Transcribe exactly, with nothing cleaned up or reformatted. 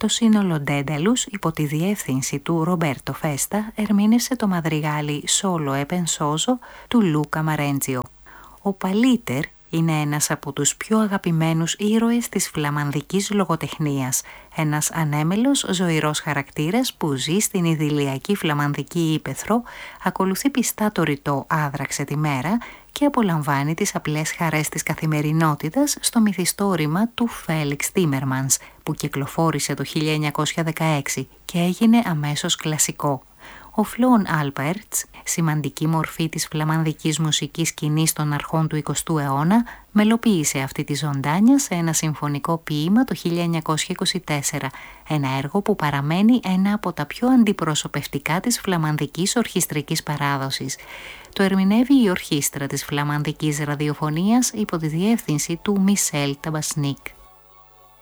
Το σύνολο Ντένταλους, υπό τη διεύθυνση του Ρομπέρτο Φέστα, ερμήνευσε το μαδριγάλι «Solo e pensoso» του Λούκα Μαρέντζιο. Ο Παλίτερ είναι ένας από τους πιο αγαπημένους ήρωες της φλαμανδικής λογοτεχνίας, ένας ανέμελος ζωηρός χαρακτήρας που ζει στην ιδηλιακή φλαμανδική ύπαιθρο, ακολουθεί πιστά το ρητό «Άδραξε τη μέρα» και απολαμβάνει τις απλές χαρές της καθημερινότητας στο μυθιστόρημα του Φέλιξ Τίμερμανς, που κυκλοφόρησε το χίλια εννιακόσια δεκαέξι και έγινε αμέσως κλασικό. Ο Φλόουν Άλπερτς, σημαντική μορφή της φλαμανδικής μουσικής σκηνής των αρχών του εικοστού αιώνα, μελοποίησε αυτή τη ζωντάνια σε ένα συμφωνικό ποίημα το χίλια εννιακόσια είκοσι τέσσερα, ένα έργο που παραμένει ένα από τα πιο αντιπροσωπευτικά της φλαμανδικής ορχιστρικής παράδοσης. Το ερμηνεύει η ορχήστρα της φλαμανδικής ραδιοφωνίας υπό τη διεύθυνση του Μισελ Ταμπασνίκ.